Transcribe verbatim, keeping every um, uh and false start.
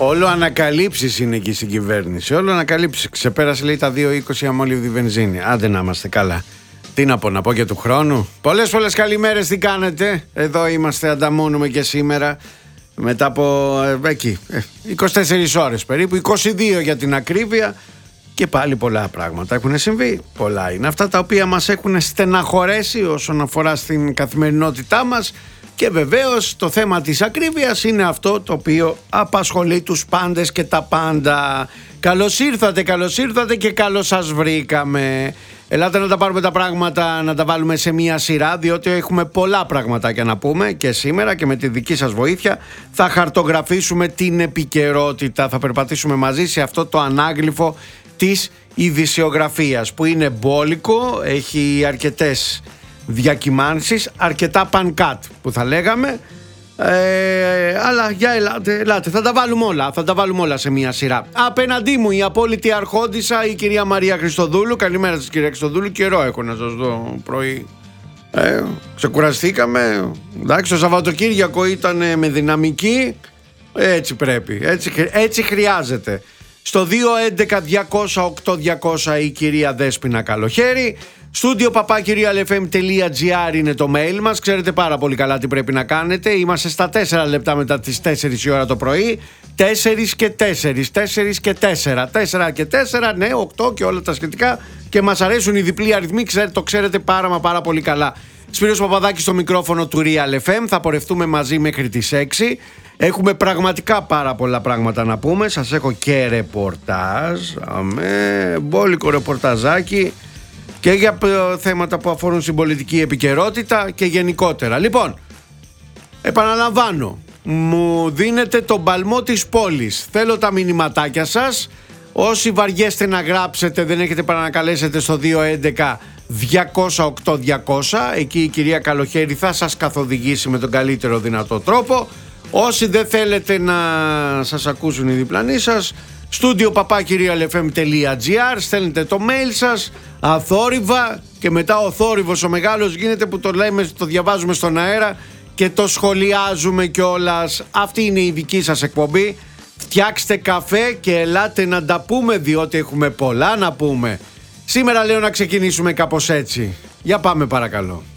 Όλο ανακαλύψεις είναι εκεί στην κυβέρνηση. Όλο ανακαλύψεις. Ξεπέρασε λέει τα δύο είκοσι αμόλυβδη βενζίνη. Άντε να είμαστε καλά. Τι να πω, να πω και του χρόνου. Πολλές πολλές καλημέρες, τι κάνετε? Εδώ είμαστε, ανταμώνουμε και σήμερα. Μετά από ε, εκεί είκοσι τέσσερις ώρες περίπου, είκοσι δύο για την ακρίβεια. Και πάλι πολλά πράγματα έχουν συμβεί. Πολλά είναι αυτά τα οποία μας έχουν στεναχωρέσει όσον αφορά στην καθημερινότητά μας. Και βεβαίως το θέμα της ακρίβειας είναι αυτό το οποίο απασχολεί τους πάντες και τα πάντα. Καλώς ήρθατε, καλώς ήρθατε και καλώς σας βρήκαμε. Ελάτε να τα πάρουμε τα πράγματα, να τα βάλουμε σε μία σειρά, διότι έχουμε πολλά πραγματάκια να πούμε και σήμερα και με τη δική σας βοήθεια θα χαρτογραφήσουμε την επικαιρότητα. Θα περπατήσουμε μαζί σε αυτό το ανάγλυφο της ειδησιογραφίας που είναι μπόλικο, έχει αρκετές διακυμάνσεις, αρκετά πανκάτ που θα λέγαμε, ε, αλλά για ελάτε, ελάτε, θα τα βάλουμε όλα, θα τα βάλουμε όλα σε μια σειρά. Απέναντί μου η απόλυτη αρχόντισσα, η κυρία Μαρία Χριστοδούλου. Καλημέρα σας κυρία Χριστοδούλου, καιρό έχω να σας δω πρωί. Ε, ξεκουραστήκαμε, εντάξει, το Σαββατοκύριακο ήταν με δυναμική, έτσι πρέπει, έτσι, έτσι χρειάζεται. Στο δύο έντεκα διακόσια οκτώ διακόσια η κυρία Δέσποινα Καλοχέρη. Στούντιο παπάκυριου αλ εφ εμ τελεία τζι άρ είναι το mail μας. Ξέρετε πάρα πολύ καλά τι πρέπει να κάνετε. Είμαστε στα τέσσερα λεπτά μετά τις τέσσερις η ώρα το πρωί. τέσσερις και τέσσερα, τέσσερα και τέσσερα, τέσσερα και τέσσερα, ναι, οκτώ και όλα τα σχετικά. Και μας αρέσουν οι διπλοί αριθμοί, ξέρετε, το ξέρετε πάρα μα πάρα πολύ καλά. Σπύρος Παπαδάκης στο μικρόφωνο του Real εφ εμ. Θα πορευτούμε μαζί μέχρι τις έξι. Έχουμε πραγματικά πάρα πολλά πράγματα να πούμε. Σας έχω και ρεπορτάζ. Αμέ, μπόλικο ρεπορταζάκι. Και για θέματα που αφορούν στην πολιτική επικαιρότητα και γενικότερα. Λοιπόν, επαναλαμβάνω, μου δίνετε τον παλμό της πόλης. Θέλω τα μηνυματάκια σας. Όσοι βαριέστε να γράψετε, δεν έχετε παρά να καλέσετε στο δύο έντεκα διακόσια οκτώ διακόσια. Εκεί η κυρία Καλοχέρη θα σας καθοδηγήσει με τον καλύτερο δυνατό τρόπο. Όσοι δεν θέλετε να σας ακούσουν οι διπλανοί σας, στούντιο παπάκυριου αλ εφ εμ τελεία τζι άρ, στέλνετε το mail σας αθόρυβα και μετά ο θόρυβος ο μεγάλος γίνεται που το λέμε, το διαβάζουμε στον αέρα και το σχολιάζουμε κιόλας. Αυτή είναι η δική σας εκπομπή. Φτιάξτε καφέ και ελάτε να τα πούμε, διότι έχουμε πολλά να πούμε. Σήμερα λέω να ξεκινήσουμε κάπως έτσι. Για πάμε παρακαλώ.